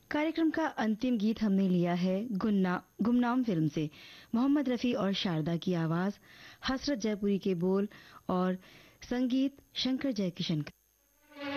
कार्यक्रम का अंतिम गीत हमने लिया है गुमनाम फिल्म से। मोहम्मद रफी और शारदा की आवाज, हसरत जयपुरी के बोल और संगीत शंकर जयकिशन का।